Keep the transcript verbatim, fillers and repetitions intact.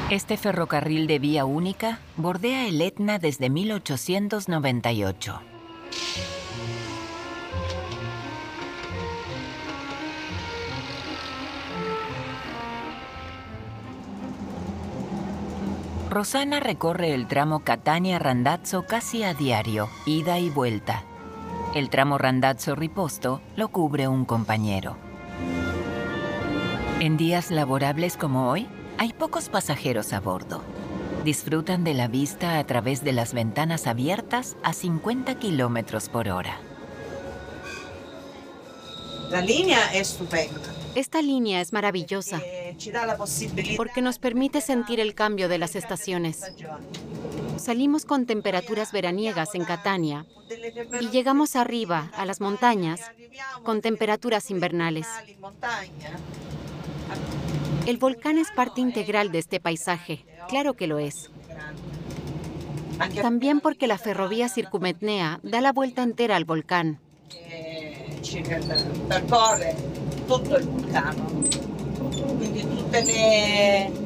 Este ferrocarril de vía única bordea el Etna desde mil ochocientos noventa y ocho. Rossana recorre el tramo Catania-Randazzo casi a diario, ida y vuelta. El tramo Randazzo-Riposto lo cubre un compañero. En días laborables como hoy, hay pocos pasajeros a bordo. Disfrutan de la vista a través de las ventanas abiertas a cincuenta kilómetros por hora. La línea es estupenda. Esta línea es maravillosa porque nos permite sentir el cambio de las estaciones. Salimos con temperaturas veraniegas en Catania y llegamos arriba, a las montañas, con temperaturas invernales. El volcán es parte integral de este paisaje, claro que lo es. También porque la ferrovía Circumetnea da la vuelta entera al volcán. Percorre tutto il vulcano, quindi tutte le